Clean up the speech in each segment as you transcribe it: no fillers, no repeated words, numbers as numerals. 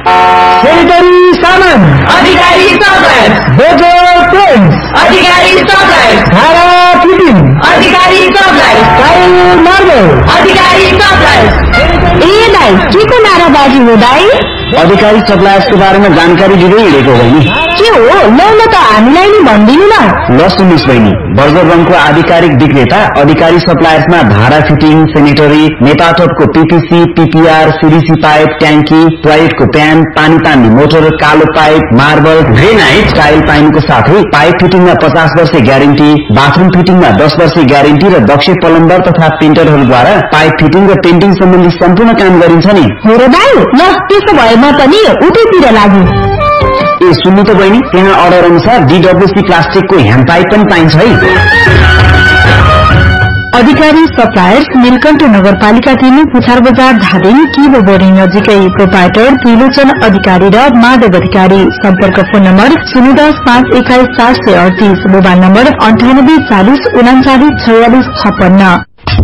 Sanitary सामान अधिकारी supplier, बोजो paints अधिकारी supplier, धारा फिटिङ अधिकारी सप्लायर, टाइल मार्बल अधिकारी सप्लायर। ए दाइ के को नाराबाजी हो दाइ? अधिकारी सप्लायर्सको बारेमा जानकारी दिँदै हिँडेको बहिनी। के हो ल त हामीलाई नि भनिदिनु न। ल सुन्नुहोस् बहिनी, बर्गर रङको आधिकारिक विक्रेता अधिकारी सप्लायर्समा धारा fitting, sanitary, नेपाटपको PPC, PPR, CDC pipe, ट्याङ्की, टोयलेटको प्यान, पानी तान्ने मोटर, कालो पाइप, मार्बल, ग्रेनाइट, टाइल पाइनुको साथै पाइप फिटिङमा 50 वर्ष ग्यारेन्टी, बाथरूम फिटिङमा 10 वर्ष ग्यारेन्टी र दक्ष प्लम्बर तथा पेन्टरहरूद्वारा पाइप फिटिङ र पेन्टिङ सम्बन्धी सम्पूर्ण काम गरिन्छ नि। हो र दाइ, ल त्यसो भए म पनि उतैतिर लाग्छु। ए सुन्नु त बहिनी, त्यहाँ अर्डर अनुसार डीडब्ल्यूसी प्लास्टिकको ह्यान्ड पाइप पनि पाइन्छ है। अधिकारी सप्लायर्स नीलकण्ठ नगरपालिका 3 पुछार बजार धादिङ किबो बोर्डिङ नजिकै। प्रोपाइटर त्रिलोचन अधिकारी र माधव अधिकारी। सम्पर्क phone number 010-521-438, mobile number 9840394656।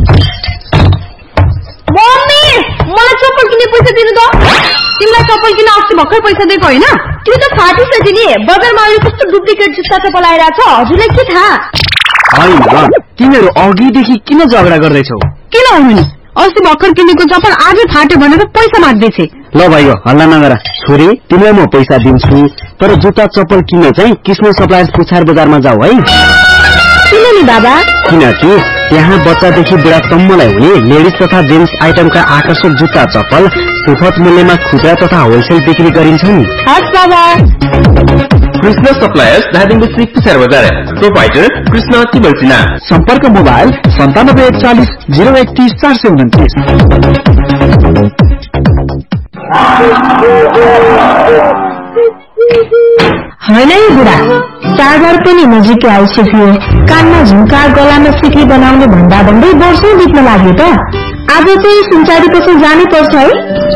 Mummy मलाई चप्पल किन्ने पैसा दिनु त। तिमीलाई चप्पल किन्न अस्ति भर्खर पैसा दिएको होइन? त्यो त फाटिसक्यो नि। बजारमा अहिले कस्तो डुप्लिकेट जुत्ता चप्पल आइरहेछ, हजुरलाई के थाहा? होइन, तिमीहरू अघिदेखि किन झगडा गर्दैछौ? किन हुनु नि, अस्ति भर्खर किनेको चप्पल आज फाट्यो भनेर पैसा माग्दैछ। ल भाइ हल्ला नगर। छोरी तिमीलाई म पैसा दिन्छु, तर जुत्ता चप्पल किन्न चाहिँ कृष्ण सप्लायर्स पुछार बजारमा जाऊ है। किन नि बाबा? किनकि त्यहाँ बच्चादेखि बुढासम्मलाई हुने लेडिज तथा जेन्ट्स आइटमका आकर्षक जुत्ता चप्पल सुपथ मूल्यमा खुद्रा तथा होलसेल बिक्री गरिन्छ नि। हस् बाबा। कृष्ण सप्लायर्स धादिङ डिस्ट्रिक्ट पुछार बजार। प्रोपाइटर कृष्ण तिमलसिना। सम्पर्क मोबाइल 97414031 होइन है बुढा, चार्जर पनि नजिकै आइसक्यो। कानमा झुम्का, गलामा सिक्री बनाउने भन्दा भन्दै वर्षौं बित्न लाग्यो त। आज चाहिँ सुनचारी पसल जानै पर्छ है।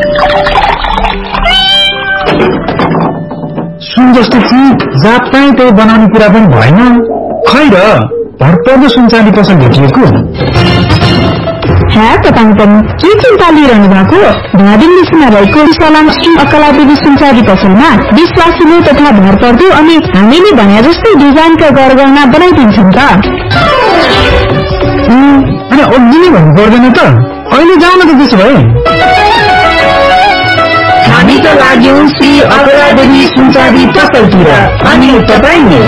सुन जस्तो चिज जात पाएँ त्यही बनाउने कुरा पनि भएन। खै र भरपर्दो सुनचाँदी पसल भेटिएको। तपाईँ पनि के चिन्ता लिइरहनु भएको? धादिङ मिसमा रहेको सलाम श्री अकलादेवी सुनचारी पसलमा विश्वासिलो तथा भरपर्दो अनि हामीले भने जस्तै डिजाइनका गरगहना बनाइदिन्छौँ त। अनि अघि नै भन्नु पर्दैन त? अहिले जाउँ न त त्यसो भए। हामी त लाग्यौं श्री अकलादेवी सुनचारी पसलतिर, अनि तपाईँ नि?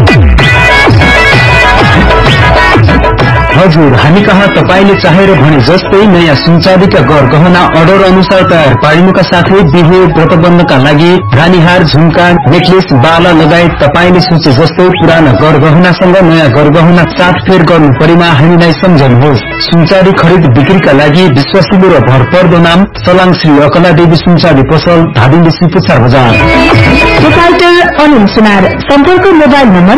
हजुर, हामी कहाँ तपाईले चाहेर भने जस्तै नयाँ सुनचाँदीका गहना अर्डर अनुसार तयार पारिनुका साथै बिहे व्रतबन्धका लागि रानीहार, झुम्का, नेकलेस, बाला लगायत तपाईले सोचे जस्तै पुराना गहनासँग नयाँ गहना साथफेर गर्नु परेमा हामीलाई सम्झनुहोस्। सुनचाँदी खरिद बिक्रीका लागि विश्वासिलो र भरपर्दो नाम सलाङ श्री अकलादेवी सुनचाँदी पसल, धादिङ डिस्ट्रिक्ट पुछार बजार। प्रोपाइटर अनिल सुनार। सम्पर्क मोबाइल नम्बर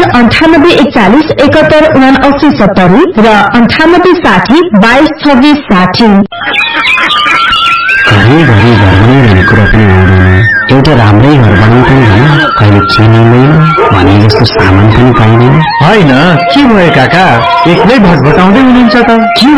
9841717970 र 9860222660। घरि घरमै रहने कुरा पनि आउँदैन। एउटा राम्रै घर बनाउनु पनि होइन, कहिले चिनिँदैन भने जस्तो सामान पनि पाइँदैन। होइन के भयो काका, एक्लै भटभटाउँदै हुनुहुन्छ त?